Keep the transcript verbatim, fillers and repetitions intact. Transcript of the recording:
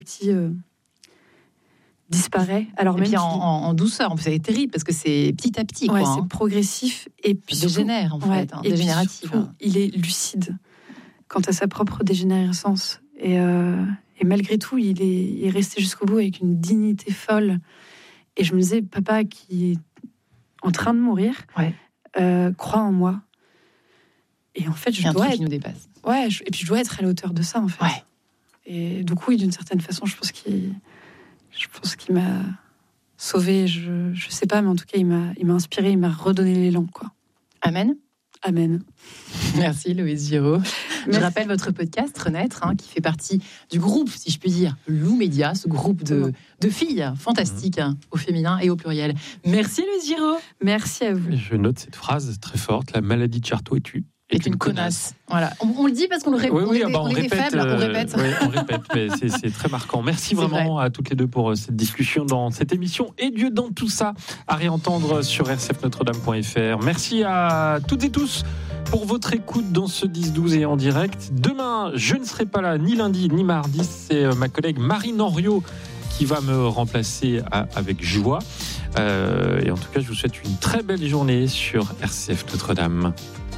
Petit euh, disparaît. Alors et même puis en, qu'il- en, en douceur, en plus, c'est terrible parce que c'est petit à petit. ouais, quoi, c'est hein. progressif et puis Ça dégénère, surtout- en fait, ouais, hein, et puis dégénératif, surtout, hein. il est lucide quant à sa propre dégénérescence et, euh, et malgré tout, il est, il est resté jusqu'au bout avec une dignité folle. Et je me disais, papa qui est en train de mourir, Ouais. euh, croit en moi. Et en fait, Il y je a un dois truc être, qui nous dépasse. ouais, je- et puis je dois être à la hauteur de ça, en fait. Ouais. Et donc oui, d'une certaine façon, je pense qu'il, je pense qu'il m'a sauvé. Je, je sais pas, mais en tout cas, il m'a, il m'a inspiré, il m'a redonné l'élan, quoi. Amen. Amen. Merci Loïse Giraud. Je Merci. rappelle votre podcast Renaître, hein, qui fait partie du groupe, si je puis dire, Lou Média, ce groupe de, de filles fantastiques, hein, au féminin et au pluriel. Merci Loïse Giraud. Merci à vous. Je note cette phrase très forte, la maladie de Chartot est tu. Est une connasse. Voilà. On, on le dit parce qu'on le ré- Oui, on oui, est, ah des- bah, on on, est des répète, faibles, on euh, répète. ouais, on répète, mais c'est, c'est très marquant. Merci C'est vraiment à toutes les deux pour euh, cette discussion dans cette émission. Et Dieu dans tout ça, à réentendre sur r c f notre dame point f r. Merci à toutes et tous pour votre écoute dans ce dix douze et en direct. Demain, je ne serai pas là ni lundi ni mardi. C'est euh, ma collègue Marine Henriot qui va me remplacer à- avec joie. Euh, et en tout cas, je vous souhaite une très belle journée sur R C F Notre-Dame.